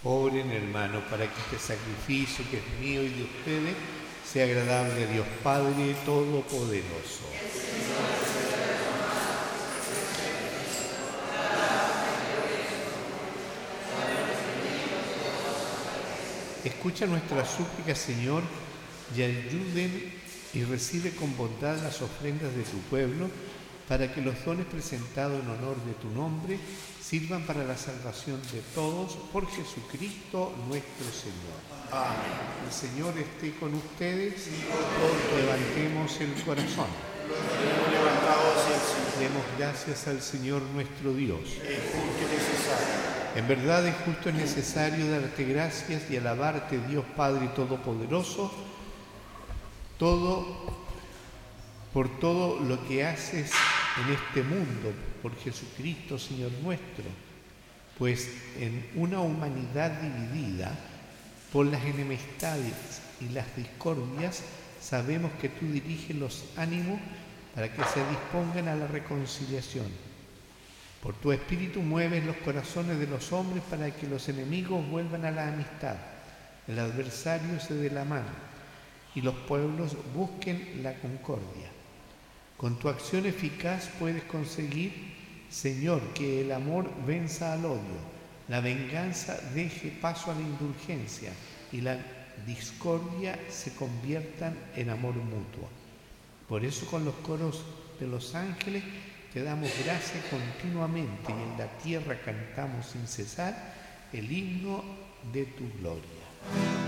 Oren, hermanos, para que este sacrificio que es mío y de ustedes sea agradable a Dios Padre Todopoderoso. Escucha nuestra súplica, Señor, y ayuden y recibe con bondad las ofrendas de tu pueblo, para que los dones presentados en honor de tu nombre sirvan para la salvación de todos, por Jesucristo nuestro Señor. Amén. El Señor esté con ustedes. Todos levantemos el corazón. Demos gracias al Señor nuestro Dios. En verdad es justo y necesario darte gracias y alabarte, Dios Padre Todopoderoso, por todo lo que haces en este mundo, por Jesucristo, Señor nuestro, pues en una humanidad dividida por las enemistades y las discordias, sabemos que tú diriges los ánimos para que se dispongan a la reconciliación. Por tu Espíritu mueves los corazones de los hombres para que los enemigos vuelvan a la amistad, el adversario se dé la mano y los pueblos busquen la concordia. Con tu acción eficaz puedes conseguir, Señor, que el amor venza al odio, la venganza deje paso a la indulgencia y la discordia se conviertan en amor mutuo. Por eso con los coros de los ángeles te damos gracias continuamente y en la tierra cantamos sin cesar el himno de tu gloria.